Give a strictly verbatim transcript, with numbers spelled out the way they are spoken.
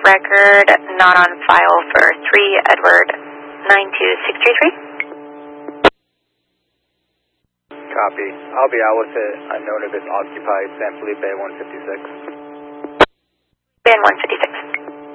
record not on file for three Edward nine two six three three. Copy. I'll be out with it. Unknown if it's occupied. San Felipe one fifty-six. Band one fifty-six.